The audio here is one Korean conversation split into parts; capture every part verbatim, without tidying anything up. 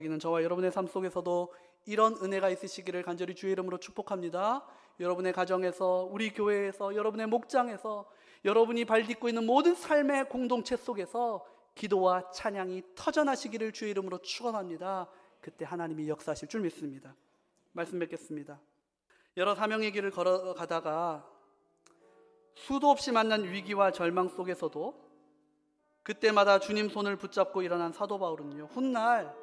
여기는 저와 여러분의 삶 속에서도 이런 은혜가 있으시기를 간절히 주의 이름으로 축복합니다. 여러분의 가정에서, 우리 교회에서, 여러분의 목장에서, 여러분이 발딛고 있는 모든 삶의 공동체 속에서 기도와 찬양이 터져나시기를 주의 이름으로 축원합니다. 그때 하나님이 역사하실 줄 믿습니다. 말씀 뵙겠습니다. 여러 사명의 길을 걸어가다가 수도 없이 만난 위기와 절망 속에서도 그때마다 주님 손을 붙잡고 일어난 사도 바울은요, 훗날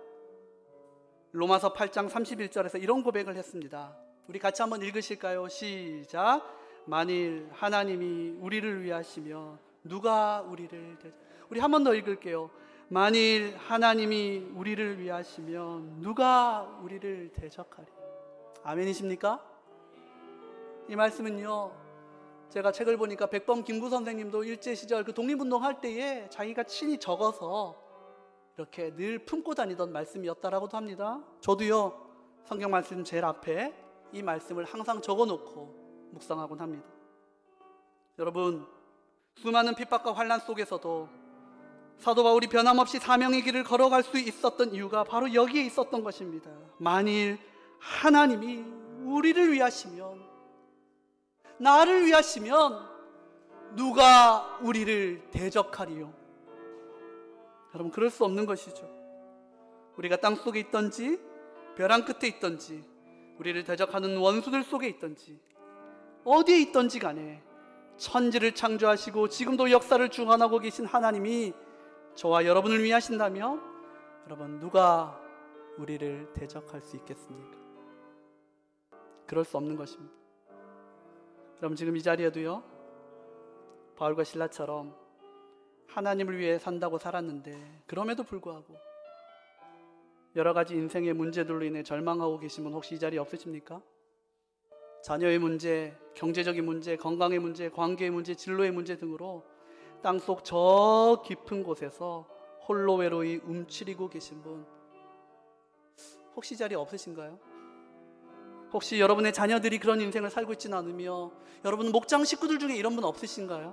로마서 팔 장 삼십일 절에서 이런 고백을 했습니다. 우리 같이 한번 읽으실까요? 시작. 만일 하나님이 우리를 위하시면 누가 우리를 대... 우리 한 번 더 읽을게요. 만일 하나님이 우리를 위하시면 누가 우리를 대적하리. 아멘이십니까? 이 말씀은요, 제가 책을 보니까 백범 김구 선생님도 일제시절 그 독립운동할 때에 자기가 친히 적어서 이렇게 늘 품고 다니던 말씀이었다라고도 합니다. 저도요, 성경 말씀 제일 앞에 이 말씀을 항상 적어놓고 묵상하곤 합니다. 여러분, 수많은 핍박과 환난 속에서도 사도 바울이 변함없이 사명의 길을 걸어갈 수 있었던 이유가 바로 여기에 있었던 것입니다. 만일 하나님이 우리를 위하시면, 나를 위하시면 누가 우리를 대적하리요? 여러분, 그럴 수 없는 것이죠. 우리가 땅속에 있든지 벼랑 끝에 있든지 우리를 대적하는 원수들 속에 있든지 어디에 있든지 간에 천지를 창조하시고 지금도 역사를 주관하고 계신 하나님이 저와 여러분을 위하신다면 여러분, 누가 우리를 대적할 수 있겠습니까? 그럴 수 없는 것입니다. 여러분, 지금 이 자리에도요, 바울과 실라처럼 하나님을 위해 산다고 살았는데 그럼에도 불구하고 여러 가지 인생의 문제들로 인해 절망하고 계신 분 혹시 이 자리에 없으십니까? 자녀의 문제, 경제적인 문제, 건강의 문제, 관계의 문제, 진로의 문제 등으로 땅속 저 깊은 곳에서 홀로 외로이 움츠리고 계신 분 혹시 이 자리에 없으신가요? 혹시 여러분의 자녀들이 그런 인생을 살고 있지는 않으며 여러분 목장 식구들 중에 이런 분 없으신가요?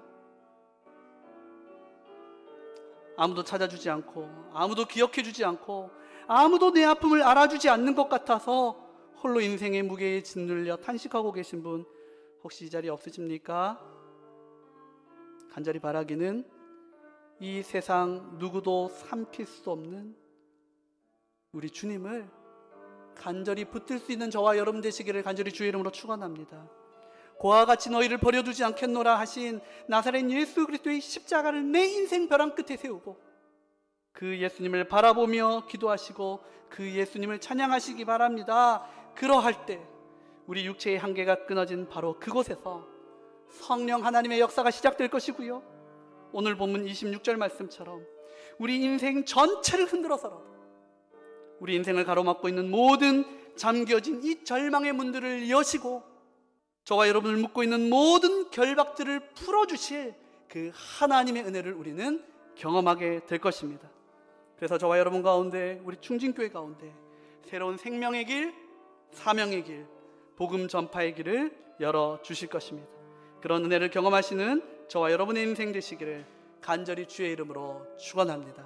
아무도 찾아주지 않고 아무도 기억해주지 않고 아무도 내 아픔을 알아주지 않는 것 같아서 홀로 인생의 무게에 짓눌려 탄식하고 계신 분 혹시 이 자리에 없으십니까? 간절히 바라기는 이 세상 누구도 삼킬 수 없는 우리 주님을 간절히 붙들 수 있는 저와 여러분 되시기를 간절히 주의 이름으로 축원합니다. 고와 같이 너희를 버려두지 않겠노라 하신 나사렛 예수 그리스도의 십자가를 내 인생 벼랑 끝에 세우고 그 예수님을 바라보며 기도하시고 그 예수님을 찬양하시기 바랍니다. 그러할 때 우리 육체의 한계가 끊어진 바로 그곳에서 성령 하나님의 역사가 시작될 것이고요, 오늘 본문 이십육 절 말씀처럼 우리 인생 전체를 흔들어서라도 우리 인생을 가로막고 있는 모든 잠겨진 이 절망의 문들을 여시고 저와 여러분을 묶고 있는 모든 결박들을 풀어주실 그 하나님의 은혜를 우리는 경험하게 될 것입니다. 그래서 저와 여러분 가운데, 우리 충진교회 가운데 새로운 생명의 길, 사명의 길, 복음 전파의 길을 열어주실 것입니다. 그런 은혜를 경험하시는 저와 여러분의 인생 되시기를 간절히 주의 이름으로 축원합니다.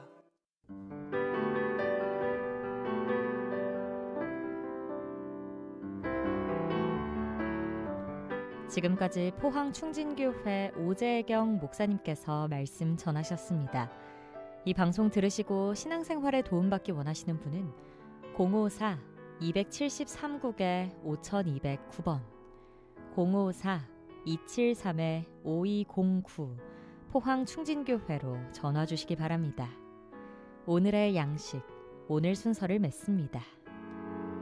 지금까지 포항 충진교회 오재경 목사님께서 말씀 전하셨습니다. 이 방송 들으시고 신앙생활에 도움받기 원하시는 분은 공오사 이칠삼 국에 오이공구 번 공오사 이칠삼 오이공구 포항 충진교회로 전화 주시기 바랍니다. 오늘의 양식, 오늘 순서를 맺습니다.